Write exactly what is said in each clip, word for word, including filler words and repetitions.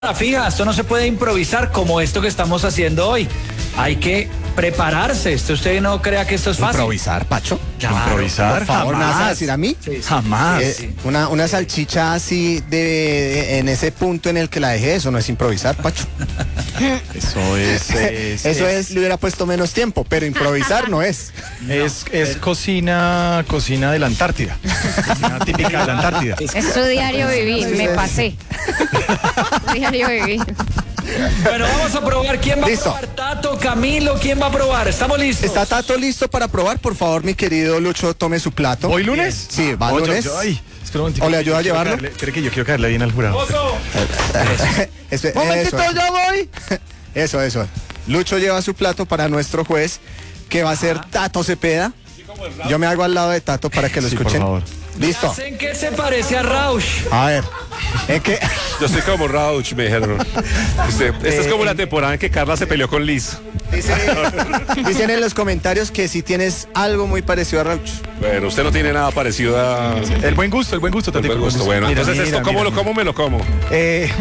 Fija, esto no se puede improvisar como esto que estamos haciendo hoy. Hay que prepararse. Esto usted no crea que esto es fácil. ¿Improvisar, Pacho? Claro, ¿Improvisar? Por favor, ¿me vas a decir a mí? Sí, sí. Jamás. Eh, sí. una, una salchicha así de, de- en ese punto en el que la dejé, eso no es improvisar, Pacho. Eso es... es Eso es, le hubiera puesto menos tiempo, pero improvisar no es. Es, es cocina, cocina de la Antártida. Cocina típica de la Antártida. Es su diario vivir, me pasé. Diario vivir. Bueno, vamos a probar. ¿Quién va Listo. a probar? Tato, Camilo, ¿quién va a probar? ¿Estamos listos? ¿Está Tato listo para probar? Por favor, mi querido Lucho, tome su plato. ¿Hoy lunes? Sí, va Oye, lunes. yo- ay, espera un momentico. ¿O le ayuda a Quiero llevarlo? caerle- Creo que yo quiero caerle bien al jurado. Eso, ¡Momentito, eso, ya voy! eso, eso. Lucho lleva su plato para nuestro juez, que va a ser Tato Cepeda. Yo me hago al lado de Tato para que lo Sí, por escuchen. favor. Listo. ¿En qué se parece a Rausch? A ver, es que Yo soy como Rauch, me dijeron. Este, esta es como la temporada en que Carla se peleó con Liz. dicen, dicen en los comentarios que si tienes algo muy parecido a Rauch. Bueno, usted no tiene nada parecido a... El buen gusto, el buen gusto, El Tatico, buen gusto. Bueno, Mira, entonces mira, esto, ¿cómo mira, lo como? Me lo como. Eh,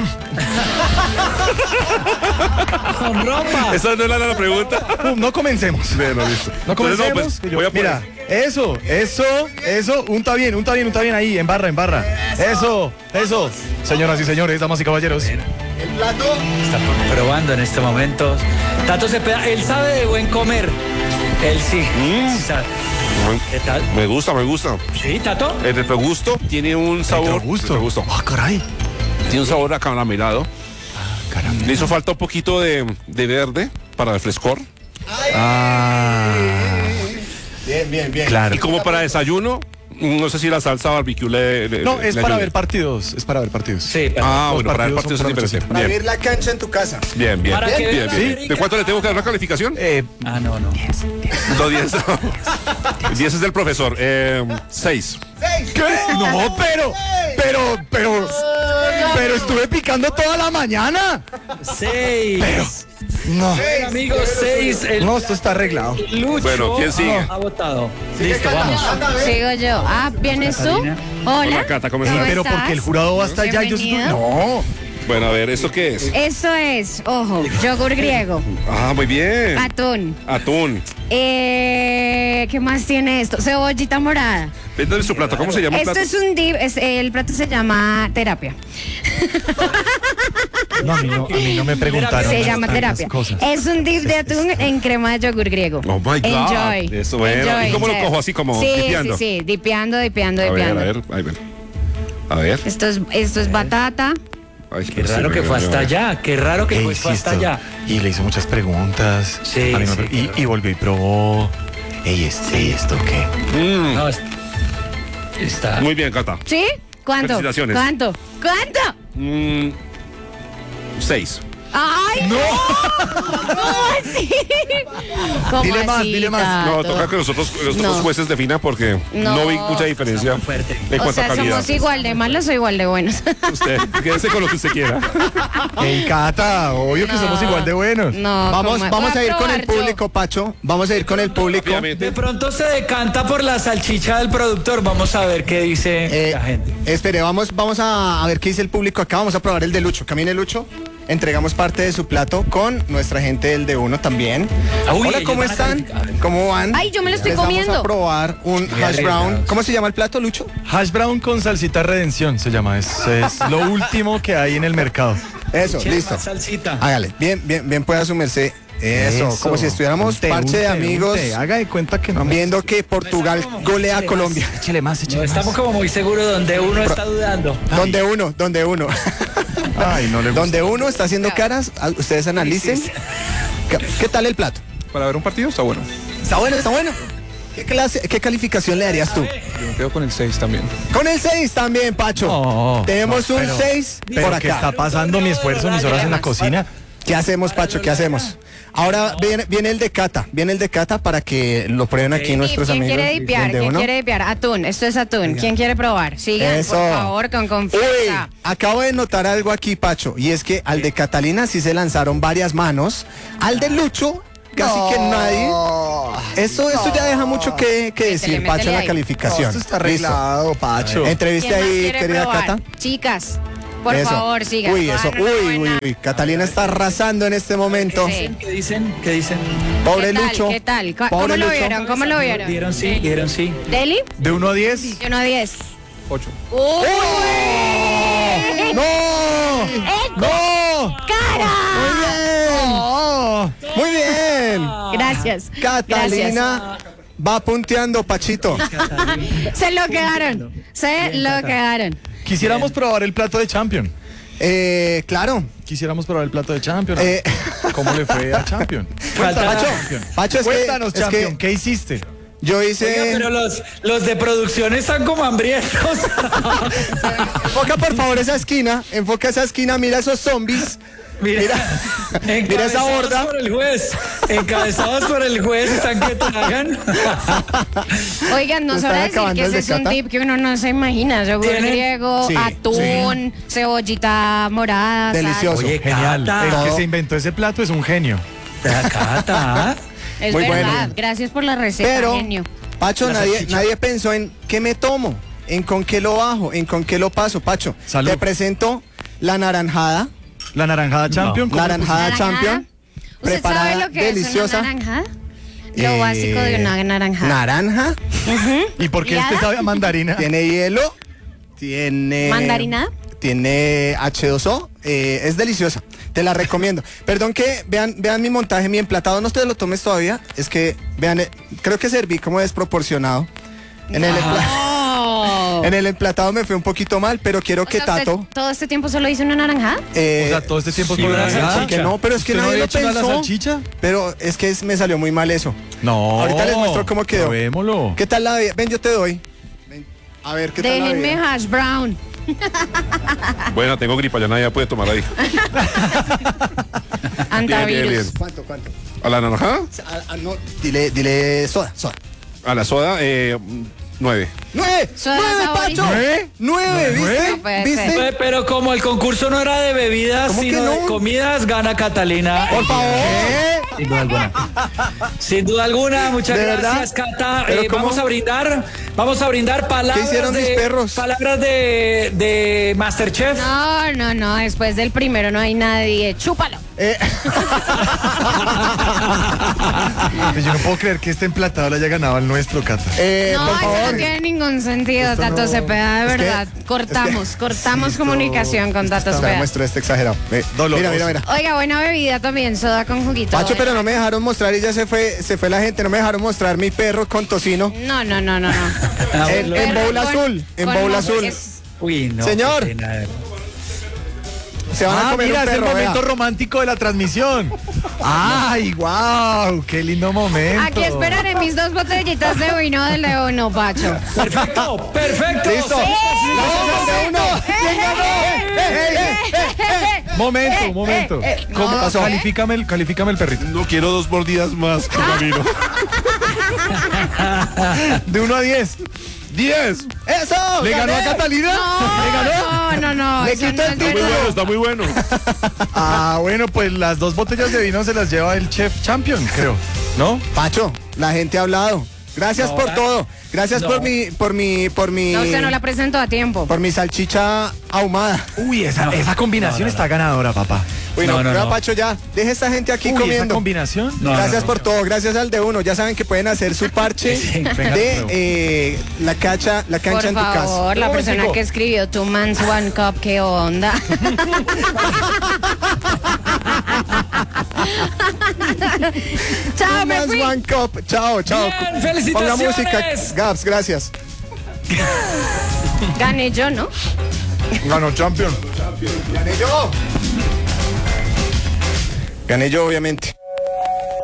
Con ropa. Esa no era la pregunta. uh, no comencemos. Bueno, listo. No Entonces, comencemos. pues, que yo- voy a poner- Mira, eso, eso, eso, unta bien, unta bien, unta bien ahí, en barra, en barra. Eso, eso. Señoras y señores, damas y caballeros. Está probando en este momento. Tato Cepeda, él sabe de buen comer. Él sí. Mm. Sí sabe. ¿Qué tal? Me gusta, me gusta. Sí, Tato. El retrogusto tiene un sabor. gusto. retrogusto. Ah, caray. Tiene un sabor acaramelado. Caramba. Le hizo falta un poquito de, de verde para el frescor. Ah, Bien, bien, bien. claro. Y como para desayuno, no sé si la salsa barbecue le. le- No, le- es le para ayude. ver partidos, es para ver partidos. Sí, pero Ah, Los bueno, para ver partidos partidos son es por la diferente. Para Bien, abrir la cancha en tu casa. bien, bien. Para que bien, vean la bien. América. ¿De cuánto le tengo que dar la calificación? Eh, Ah, no, no. No, diez. diez es del profesor. Eh, seis. ¿qué? No, pero, pero, pero, pero estuve picando toda la mañana. Seis. No, Bueno, amigos, seis. El no, esto está arreglado. Lucho Bueno, ¿quién sigue? ha votado. Listo, vamos. Sigo yo. Ah, ¿vienes tú? Catalina. Hola. Hola, Cata, ¿cómo ¿Cómo estás? Pero estás? porque el jurado va hasta allá y yo soy- Bienvenido. No, Bueno, a ver, ¿esto qué es? Eso es, ojo, yogur griego, Ah, muy bien. atún. Atún. Eh, ¿qué más tiene esto? Cebollita morada. Véndame su plato. ¿Cómo se llama el Esto plato? es un dip, es- el plato se llama terapia. no, a mí no, a mí no me preguntaron. Se llama tantas terapia. cosas. Es un dip de atún en crema de yogur griego. Oh my God. Enjoy. Eso, bueno. Enjoy, ¿Y cómo lo enjoy. cojo? Así como sí, dipeando. Sí, sí, dipeando, dipeando, A ver, dipeando. a ver, ahí ven. A ver. Esto es, esto es batata. Ay, Qué raro que fue hasta allá. Qué raro que Ey, fue, sí, fue hasta esto- allá. Y le hizo muchas preguntas. Sí, A mí me- sí, y, claro. y volvió y probó. Ey, este, ¿esto qué? Mm, No, es- está. muy bien, Cata. ¿Sí? ¿Cuánto? Felicitaciones. ¿Cuánto? ¿Cuánto? Mm, seis. ¡Ay! ¡No! ¿Cómo así? ¿Cómo Dile más, así, dile más. No, Tato? toca que nosotros, los No. otros jueces definan porque no, No. vi mucha diferencia fuerte. en O cuanto a sea, calidad. somos igual de malos o igual de buenos. Usted, quédese con lo que usted quiera. Ey, Cata, obvio que No. somos igual de buenos. No, Vamos, ¿cómo? vamos Voy a ir con el probar yo. público, Pacho. Vamos a ir con el público. De Obviamente. pronto se decanta por la salchicha del productor. Vamos a ver qué dice Eh, la gente. espere, vamos, vamos a, a ver qué dice el público acá. Vamos a probar el de Lucho. Camine, Lucho. Entregamos parte de su plato con nuestra gente del de uno también. Uy, Hola, ellos ¿cómo van a están? calificar. ¿Cómo van? Ay, yo me lo estoy Les Vamos comiendo. a probar un hash brown. ¿Cómo se llama el plato, Lucho? Hash brown con salsita redención se llama. Es, es lo último que hay en el mercado. Eso, Eche listo. más salsita. Hágale. Bien, bien, bien pueda su merced. Eso, como si estuviéramos Unte, parche de unte, amigos unte. Haga de cuenta que no. viendo que Portugal golea a Colombia. Échele más, No, échele más. estamos como muy seguros donde uno está dudando. Donde uno, donde uno. Ay, no le gusta. Donde uno está haciendo caras, a- ustedes analicen. Sí, sí. ¿Qué, qué tal el plato? Para ver un partido está bueno. Está bueno, está bueno. ¿Qué, clase, qué calificación le darías tú? Yo me quedo con el seis también. Con el seis también, Pacho. No, Tenemos no, un pero- seis Pero por ¿qué acá. está pasando? Mi esfuerzo, mis horas en la cocina. ¿Qué hacemos, Pacho? ¿Qué hacemos? Ahora viene, viene el de Cata. Viene el de Cata para que lo prueben aquí nuestros ¿Quién amigos. quiere dipear? del de ¿Quién uno. quiere dipear? Atún, esto es atún. ¿Quién quiere probar? Sigan, Eso. por favor, con Uy, confianza. acabo de notar algo aquí, Pacho, y es que al de Catalina sí se lanzaron varias manos. Al de Lucho, casi que nadie. Eso, eso ya deja mucho que, que decir, Métele, Pacho, métele en la ahí. calificación. Esto está arreglado, Pacho. Listo. Entreviste ¿Quién más ahí, quiere querida probar? Cata. Chicas, Por Eso. favor, siga. Uy, eso, uy, uy, Enhorabuena. uy. Catalina está arrasando en este momento. Sí. ¿Qué dicen? ¿Qué dicen? Pobre ¿Qué tal? Lucho. ¿Qué tal? ¿Cómo Pobre lo Lucho. vieron? ¿Cómo lo vieron? Dieron sí, dieron sí. ¿Deli? De uno a diez. Yo no diez. Ocho. ¡Uy! ¡No! ¡No! ¡Cara! Muy bien. Muy bien. Gracias. Catalina va punteando, Pachito. Gracias. Se lo quedaron. Se lo quedaron. Quisiéramos probar el plato de Champion. Eh, claro. Quisiéramos probar el plato de Champion. Eh, ¿Cómo le fue a Champion? Falta- Pacho, Champion. Pacho, es que- Cuéntanos, es que Champion, ¿qué hiciste? yo Oiga, hice... pero los, los de producción están como hambrientos. Enfoca por favor esa esquina, enfoca esa esquina, mira esos zombies. Mira, Mira esa encabezados horda. por el juez. Encabezados por el juez están que tragan. Oigan, no ¿Están sabrá decir acabando que el ese de es un Cata? tip que uno no se imagina. Yogur ¿Tienen? griego, Sí, atún, cebollita morada. sal. Delicioso. Oye, Genial. Cata. El que Todo. se inventó ese plato es un genio. Cata. Es Muy verdad. bueno. Gracias por la receta, Pero, genio. Pacho, La nadie, salchicha. nadie pensó en qué me tomo, en con qué lo bajo, en con qué lo paso, Pacho. Salud. Te presento la naranjada, La naranjada Champion. ¿cómo le naranjada ¿Naranjada? champion, ¿Usted preparada, sabe lo que deliciosa. es una naranjada? Lo Eh, básico de una naranjada. Naranja, pusiste? ¿Y por qué este ¿Liada? sabe a mandarina? tiene hielo, tiene... ¿Mandarinada? Tiene hache dos o, eh, es deliciosa, te la recomiendo. Perdón que vean, vean mi montaje, mi emplatado, no te lo tomes todavía, es que vean, eh, creo que serví como desproporcionado. En el, empla- Oh. en el emplatado me fue un poquito mal, pero quiero O que sea, ¿usted Tato... todo este tiempo solo hizo una naranjada? eh, O sea, todo este tiempo Sí, con la ¿verdad? salchicha. que no, pero es que ¿Usted no nadie había lo hecho la pensó. salchicha? Pero es que es- me salió muy mal eso. No. Ahorita les muestro cómo quedó. Probémoslo. ¿Qué tal la bebida? Ven, yo te doy. Ven, a ver, ¿qué tal la Déjenme bebida? hash brown. Bueno, tengo gripa, ya nadie puede tomar ahí. Antavirus. bien, bien. ¿Cuánto, cuánto? ¿A la naranja? Ah, ah, no, dile, dile soda, soda. A la soda, eh, nueve. ¡Nueve! Soda ¡Nueve, saborito. Pacho! ¿Nueve? ¡Nueve! ¿Viste? No puede ¿Viste? ser. Eh, Pero como el concurso no era de bebidas, ¿Cómo que sino no? de comidas, gana Catalina. Por favor. Sin duda alguna. Sin duda alguna, muchas ¿De gracias, verdad? Cata. ¿Pero Eh, cómo? vamos a brindar, vamos a brindar palabras ¿Qué hicieron de, mis perros? palabras de, de Masterchef. No, no, no. Después del primero no hay nadie. Chúpalo. Eh, Pues yo no puedo creer que este emplatado le haya ganado al nuestro, Cata. eh, No, por eso favor. no tiene ningún sentido, Esto Tato no- Cepeda, de Es que- verdad. cortamos, es que- cortamos sí, comunicación con esto Tato Te Cepeda. muestro este exagerado. Ve, Doloroso. Mira, mira, mira. Oiga, buena bebida también, soda con juguito. Pacho, pero no me dejaron mostrar y ya se fue, se fue la gente, no me dejaron mostrar mi perro con tocino. No, no, no, no, no. Ah, En, en Pero bowl con- azul, en con bowl mo- azul. es- Uy, no. Señor. qué pena, de verdad. Se van a Ah, comer mira, un es el perro, momento vea. romántico de la transmisión. ¡Ay, wow! ¡Qué lindo momento! Aquí esperaré mis dos botellitas de vino de León, no, Pacho. Perfecto, perfecto. ¡Listo! Sí, sí, ¡Vamos de uno! ¿Quién ganó? ¡Eh, eh, eh, eh! Momento, momento. ¿Cómo no, pasó? ¿qué? Califícame el, califícame el perrito. No quiero dos mordidas más que camino. De uno a diez. ¡Diez! ¡Eso! ¿Le ganó a gané! Catalina? ¿Le ganó? No, no, no. Le eso quito no el es Está muy verdad. bueno, está muy bueno. Ah, bueno, pues las dos botellas de vino se las lleva el Chef Champion, creo. ¿No? Pacho, la gente ha hablado. Gracias No, por la- todo. Gracias no. por mi, por mi, por mi, No, usted no la presentó a tiempo. por mi salchicha ahumada. Uy, esa, esa combinación está ganadora, papá. Uy, no, No, no, vea, no. Pacho, ya. Deje esta gente aquí Uy, esa comiendo. combinación. No, Gracias no, no. por todo, gracias al de uno. Ya saben que pueden hacer su parche Sí, venga, de pruebo. eh, la cancha, la cancha Por en tu casa. favor, la Un persona momentico. que escribió Two Man's One Cup, ¿qué onda? Chao, me Más fui. One Cup. Chao, chao. Bien, Ponga felicitaciones. música. Gaps, gracias. Gané yo, ¿no? Ganó Champion. Gané yo. Gané yo, obviamente.